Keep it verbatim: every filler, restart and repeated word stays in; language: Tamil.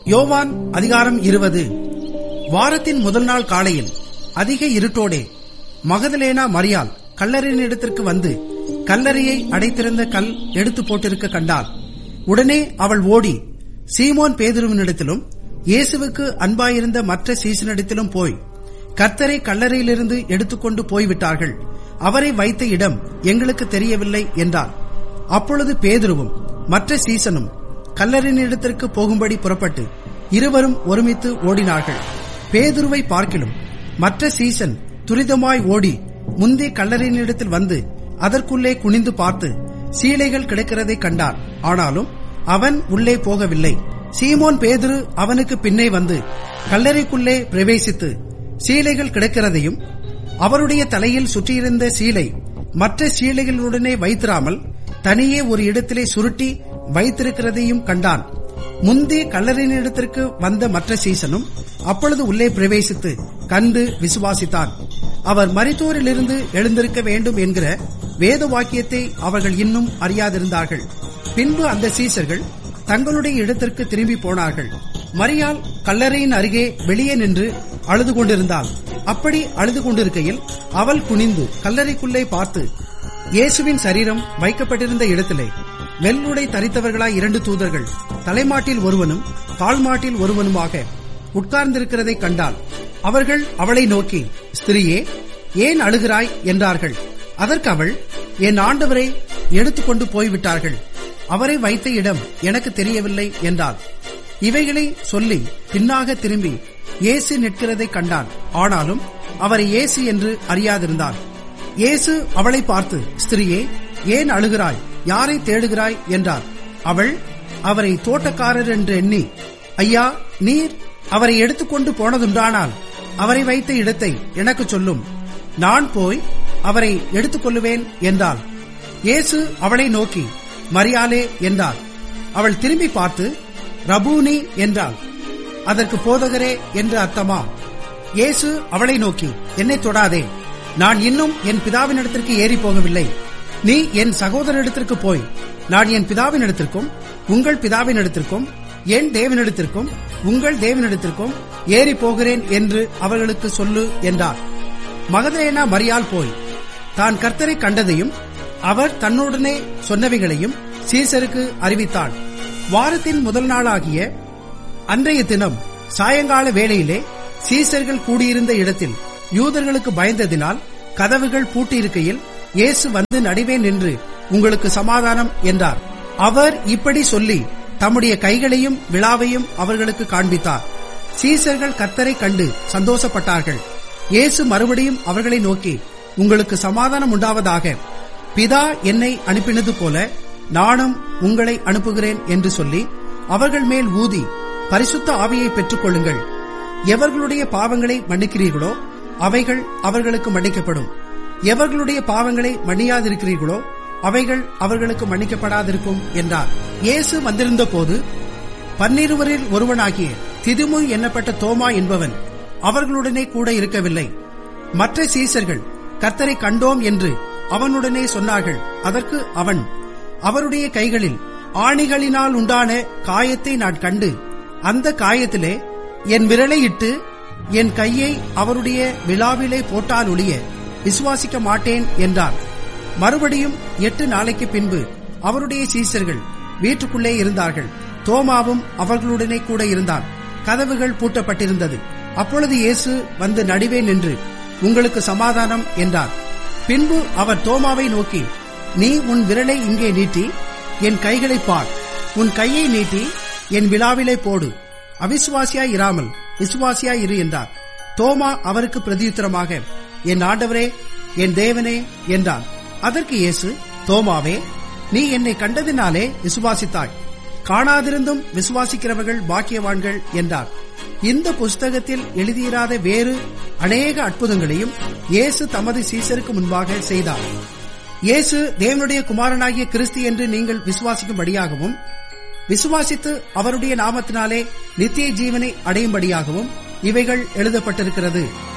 யோவான் அதிகாரம் இருபது. வாரத்தின் முதல் நாள் காலையில் அதிக இருட்டோடே மகதலேனா மரியாள் கல்லறையினிடத்திற்கு வந்து கல்லறையை அடைத்திருந்த கல் எடுத்து போட்டிருக்க கண்டாள். உடனே அவள் ஓடி சீமோன் பேதுருவினிடத்திலும் இயேசுவுக்கு அன்பாயிருந்த மற்ற சீசனிடத்திலும் போய், கர்த்தரை கல்லறையிலிருந்து எடுத்துக்கொண்டு போய்விட்டார்கள், அவரை வைத்த இடம் எங்களுக்கு தெரியவில்லை என்றார். அப்பொழுது பேதுருவும் மற்ற சீசனும் கல்லறையினிடத்திற்கு போகும்படி புறப்பட்டு இருவரும் ஒருமித்து ஓடினார்கள். பேதுருவை பார்க்கிலும் மற்ற சீசன் துரிதமாய் ஓடி முந்தி கல்லறையினிடத்தில் வந்து அதற்குள்ளே குனிந்து பார்த்து சீலைகள் கிடக்கிறதை கண்டார். ஆனாலும் அவன் உள்ளே போகவில்லை. சீமோன் பேதுரு அவனுக்கு பின்னே வந்து கல்லறைக்குள்ளே பிரவேசித்து சீலைகள் கிடக்கிறதையும் அவருடைய தலையில் சுற்றியிருந்த சீலை மற்ற சீலைகளுடனே வைத்திராமல் தனியே ஒரு இடத்திலே சுருட்டி வைத்திருக்கிறதையும் கண்டான். முந்தி கல்லறையினிடத்திற்கு வந்த மற்ற சீசனும் அப்பொழுது உள்ளே பிரவேசித்து கண்டு விசுவாசித்தான். அவர் மரித்தோரிலிருந்து எழுந்திருக்க வேண்டும் என்கிற வேத வாக்கியத்தை அவர்கள் இன்னும் அறியாதிருந்தார்கள். பின்பு அந்த சீசர்கள் தங்களுடைய இடத்திற்கு திரும்பி போனார்கள். மரியாள் கல்லறையின் அருகே வெளியே நின்று அழுது கொண்டிருந்தாள். அப்படி அழுது கொண்டிருக்கையில் அவள் குனிந்து கல்லறைக்குள்ளே பார்த்து இயேசுவின் சரீரம் வைக்கப்பட்டிருந்த இடத்திலே வெள்ளுடை தரித்தவர்களாய் இரண்டு தூதர்கள் தலைமாட்டில் ஒருவனும் தாழ்மாட்டில் ஒருவனுமாக உட்கார்ந்திருக்கிறதை கண்டாள். அவர்கள் அவளை நோக்கி, ஸ்திரியே, ஏன் அழுகிறாய் என்றார்கள். அதற்கு அவள், என் ஆண்டவரை எடுத்துக்கொண்டு போய்விட்டார்கள், அவரை வைத்த இடம் எனக்கு தெரியவில்லை என்றாள். இவைகளை சொல்லி பின்னாக திரும்பி இயேசு நிற்கிறதை கண்டான். ஆனாலும் அவரை இயேசு என்று அறியாதிருந்தான். இயேசு அவளை பார்த்து, ஸ்திரியே, ஏன் அழுகிறாய், யாரை தேடுகிறாய் என்றார். அவள் அவரை தோட்டக்காரர் என்று எண்ணி, ஐயா, நீர் அவரை எடுத்துக்கொண்டு போனதுண்டானால் அவரை வைத்த இடத்தை எனக்கு சொல்லும், நான் போய் அவரை எடுத்துக்கொள்ளுவேன் என்றாள். இயேசு அவளை நோக்கி, மரியாளே என்றார். அவள் திரும்பி பார்த்து ரபூனி என்றாள். அதற்கு போதகரே என்று அர்த்தமா? இயேசு அவளை நோக்கி, என்னை தொடாதே, நான் இன்னும் என் பிதாவினிடத்திற்கு ஏறி போகவில்லை. நீ என் சகோதரனிடத்திற்கு போய், நான் என் பிதாவினிடத்திற்கும் உங்கள் பிதாவினிடத்திற்கும் என் தேவனிடத்திற்கும் உங்கள் தேவனிடத்திற்கும் ஏறி போகிறேன் என்று அவர்களுக்கு சொல்லு என்றார். மகதலேனா மரியாள் போய் தான் கர்த்தரை கண்டதையும் அவர் தன்னுடனே சொன்னவைகளையும் சீசருக்கு அறிவித்தாள். வாரத்தின் முதல் நாளாகிய அன்றைய தினம் சாயங்கால வேளையிலே சீசர்கள் கூடியிருந்த இடத்தில் யூதர்களுக்கு பயந்ததினால் கதவுகள் பூட்டியிருக்கையில் இயேசு வந்து நடுவே நின்று, உங்களுக்கு சமாதானம் என்றார். அவர் இப்படி சொல்லி தம்முடைய கைகளையும் விழாவையும் அவர்களுக்கு காண்பித்தார். சீசர்கள் கர்த்தரை கண்டு சந்தோஷப்பட்டார்கள். இயேசு மறுபடியும் அவர்களை நோக்கி, உங்களுக்கு சமாதானம் உண்டாவதாக, பிதா என்னை அனுப்பினது போல நானும் உங்களை அனுப்புகிறேன் என்று சொல்லி அவர்கள் மேல் ஊதி, பரிசுத்த ஆவியை பெற்றுக் கொள்ளுங்கள். எவர்களுடைய பாவங்களை மன்னிக்கிறீர்களோ அவைகள் அவர்களுக்கு மன்னிக்கப்படும், எவர்களுடைய பாவங்களை மன்னியாதிருக்கிறீர்களோ அவைகள் அவர்களுக்கு மன்னிக்கப்படாதிருக்கும் என்றார். இயேசு வந்திருந்த போது பன்னிருவரில் ஒருவனாகிய திதுமு எண்ணப்பட்ட தோமா என்பவன் அவர்களுடனே கூட இருக்கவில்லை. மற்ற சீசர்கள் கர்த்தரை கண்டோம் என்று அவனுடனே சொன்னார்கள். அதற்கு அவன், அவருடைய கைகளில் ஆணிகளினால் உண்டான காயத்தை நான் கண்டு அந்த காயத்திலே என் விரலை இட்டு என் கையை அவருடைய விழாவிலே போட்டால் ஒழிய விசுவாசிக்க மாட்டேன் என்றார். மறுபடியும் எட்டு நாளைக்கு பின்பு அவருடைய சீசர்கள் வீட்டுக்குள்ளே இருந்தார்கள். தோமாவும் அவர்களுடனே கூட இருந்தான். கதவுகள் பூட்டப்பட்டிருந்தது. அப்பொழுது இயேசு வந்து நடுவே நின்று, உங்களுக்கு சமாதானம் என்றார். பின்பு அவர் தோமாவை நோக்கி, நீ உன் விரலை இங்கே நீட்டி என் கைகளை பார், உன் கையை நீட்டி என் விழாவிலே போடு, அவிசுவாசியாய் இராமல் விசுவாசியாய் இரு என்றார். தோமா அவருக்கு பிரதியுத்தரமாக, என் ஆண்டவரே, என் தேவனே என்றார். அதற்கு இயேசு, தோமாவே, நீ என்னை கண்டதினாலே விசுவாசித்தாய், காணாதிருந்தும் விசுவாசிக்கிறவர்கள் பாக்கியவான்கள் என்றார். இந்த புஸ்தகத்தில் எழுதியிராத வேறு அநேக அற்புதங்களையும் இயேசு தமது சீசருக்கு முன்பாக செய்தார். இயேசு தேவனுடைய குமாரனாகிய கிறிஸ்து என்று நீங்கள் விசுவாசிக்கும்படியாகவும், விசுவாசித்து அவருடைய நாமத்தினாலே நித்திய ஜீவனை அடையும்படியாகவும் இவைகள் எழுதப்பட்டிருக்கிறது.